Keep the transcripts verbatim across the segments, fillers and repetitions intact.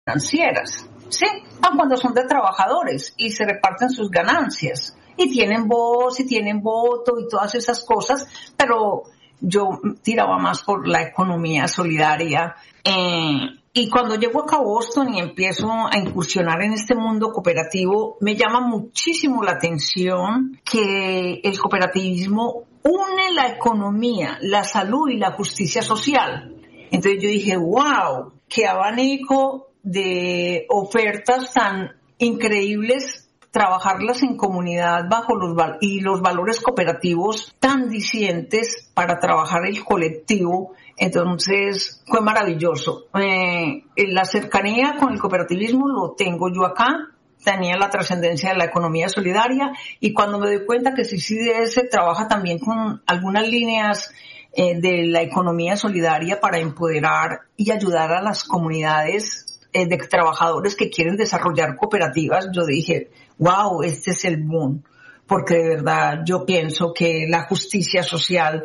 financieras, ¿sí? A cuando son de trabajadores y se reparten sus ganancias y tienen voz y tienen voto y todas esas cosas, pero yo tiraba más por la economía solidaria. Eh, y cuando llego acá a Boston y empiezo a incursionar en este mundo cooperativo, me llama muchísimo la atención que el cooperativismo une la economía, la salud y la justicia social. Entonces yo dije, wow, qué abanico de ofertas tan increíbles, trabajarlas en comunidad bajo los val- y los valores cooperativos tan dicientes para trabajar el colectivo. Entonces fue maravilloso. Eh, la cercanía con el cooperativismo lo tengo yo acá. Tenía la trascendencia de la economía solidaria y cuando me doy cuenta que C C D S trabaja también con algunas líneas eh, de la economía solidaria para empoderar y ayudar a las comunidades eh, de trabajadores que quieren desarrollar cooperativas, yo dije, wow, este es el boom, porque de verdad yo pienso que la justicia social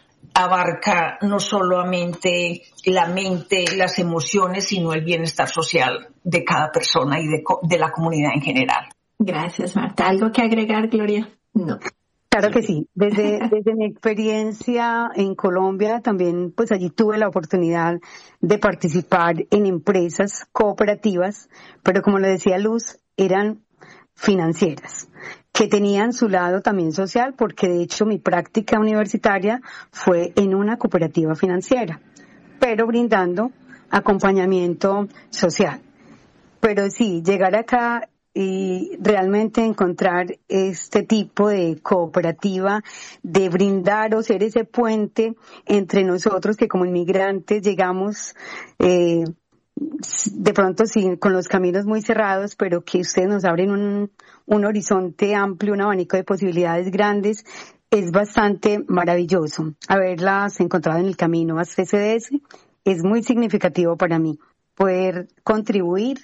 abarca no solamente la mente, las emociones, sino el bienestar social de cada persona y de, de la comunidad en general. Gracias, Marta. ¿Algo que agregar, Gloria? No. Claro que sí. Desde, desde mi experiencia en Colombia, también pues allí tuve la oportunidad de participar en empresas cooperativas, pero como lo decía Luz, eran financieras, que tenían su lado también social, porque de hecho mi práctica universitaria fue en una cooperativa financiera, pero brindando acompañamiento social. Pero sí, llegar acá y realmente encontrar este tipo de cooperativa, de brindar o ser ese puente entre nosotros que como inmigrantes llegamos eh, de pronto sí, con los caminos muy cerrados, pero que ustedes nos abren un, un horizonte amplio, un abanico de posibilidades grandes, es bastante maravilloso. Haberlas encontrado en el camino a C C D S es muy significativo para mí, poder contribuir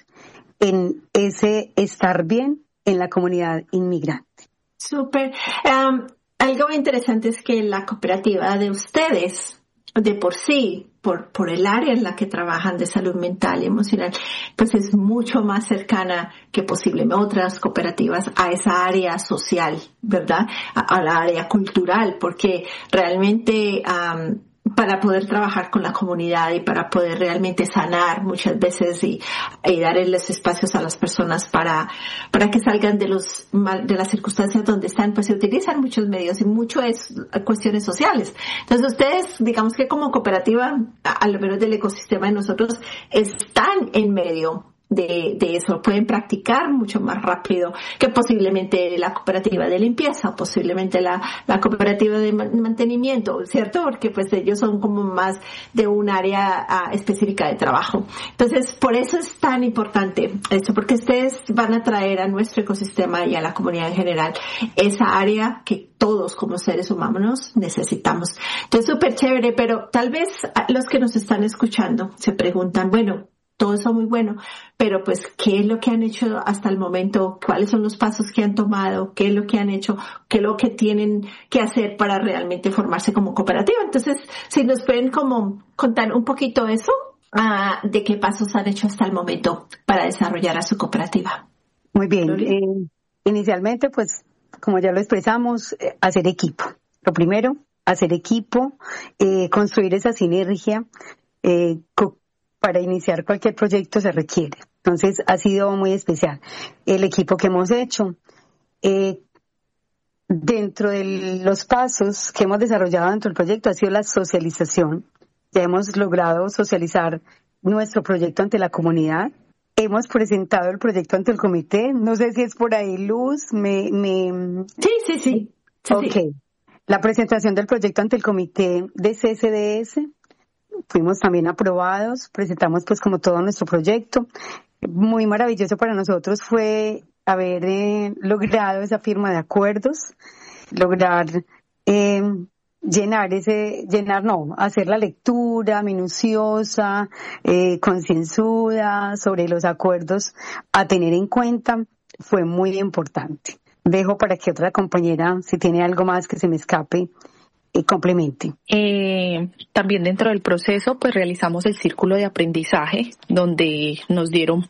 en ese estar bien en la comunidad inmigrante. Súper. Um, algo interesante es que la cooperativa de ustedes, de por sí, por, por el área en la que trabajan de salud mental y emocional, pues es mucho más cercana que posiblemente otras cooperativas a esa área social, ¿verdad? A, a la área cultural, porque realmente um, para poder trabajar con la comunidad y para poder realmente sanar muchas veces y, y darles espacios a las personas para, para que salgan de los mal, de las circunstancias donde están, pues se utilizan muchos medios y mucho es cuestiones sociales. Entonces ustedes, digamos que como cooperativa, a lo menos del ecosistema de nosotros, están en medio de, de eso, pueden practicar mucho más rápido que posiblemente la cooperativa de limpieza, posiblemente la, la cooperativa de mantenimiento, ¿cierto? Porque pues ellos son como más de un área uh, específica de trabajo. Entonces, por eso es tan importante esto, porque ustedes van a traer a nuestro ecosistema y a la comunidad en general esa área que todos como seres humanos necesitamos. Entonces, súper chévere, pero tal vez los que nos están escuchando se preguntan, bueno, todo eso muy bueno, pero pues, ¿qué es lo que han hecho hasta el momento? ¿Cuáles son los pasos que han tomado? ¿Qué es lo que han hecho? ¿Qué es lo que tienen que hacer para realmente formarse como cooperativa? Entonces, si nos pueden como contar un poquito eso, uh, de qué pasos han hecho hasta el momento para desarrollar a su cooperativa. Muy bien. Eh, inicialmente, pues, como ya lo expresamos, eh, hacer equipo. Lo primero, hacer equipo, eh, construir esa sinergia, eh, co- para iniciar cualquier proyecto se requiere. Entonces ha sido muy especial el equipo que hemos hecho. Eh, dentro de los pasos que hemos desarrollado dentro del proyecto ha sido la socialización. Ya hemos logrado socializar nuestro proyecto ante la comunidad. Hemos presentado el proyecto ante el comité. No sé si es por ahí, Luz. Me, me... Sí, sí, sí. sí ok. Sí. La presentación del proyecto ante el comité de C C D S. Fuimos también aprobados, presentamos pues como todo nuestro proyecto. Muy maravilloso para nosotros fue haber eh, logrado esa firma de acuerdos, lograr eh, llenar ese, llenar no, hacer la lectura minuciosa, eh, concienzuda sobre los acuerdos a tener en cuenta, fue muy importante. Dejo para que otra compañera, si tiene algo más que se me escape, eh, complemente. Eh, también dentro del proceso pues realizamos el círculo de aprendizaje donde nos dieron